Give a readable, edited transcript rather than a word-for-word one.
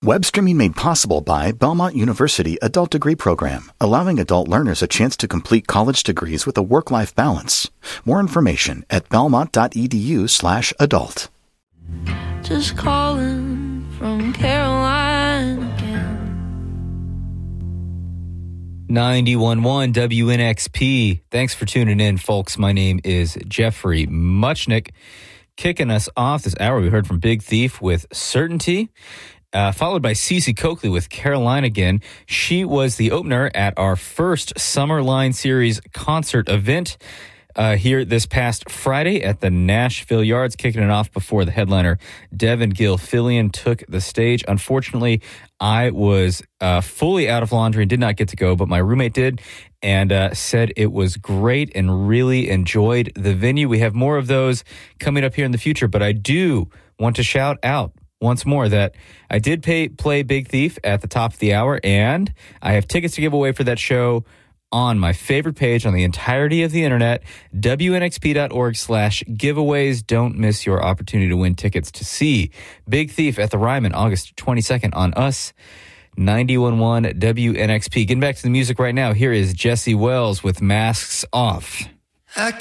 Web streaming made possible by Belmont University Adult Degree Program, allowing adult learners a chance to complete college degrees with a work-life balance. More information at belmont.edu/adult. Just calling from Caroline again. 91.1 WNXP. Thanks for tuning in, folks. My name is Jeffrey Muchnick. Kicking us off this hour, we heard from Big Thief with Certainty. Followed by Cece Coakley with Caroline again. She was the opener at our first Summer Line Series concert event here this past Friday at the Nashville Yards, kicking it off before the headliner, Devin Gilfillian, took the stage. Unfortunately, I was fully out of laundry and did not get to go, but my roommate did and said it was great and really enjoyed the venue. We have more of those coming up here in the future, but I do want to shout out once more that I did play Big Thief at the top of the hour, and I have tickets to give away for that show on my favorite page on the entirety of the internet, wnxp.org/giveaways. Don't miss your opportunity to win tickets to see Big Thief at the Ryman August 22nd on us. 91.1 WNXP. Getting back to the music right now, here is Jesse Wells with Masks Off.